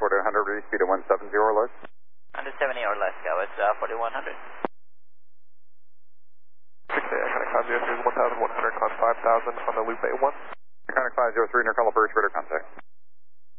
4100, speed of 170 or less. 170 or less, go. It's 4100. 6 Iconic 503 is 1100 on 5000 on the loop A1. Iconic 503, intercall first, radar contact.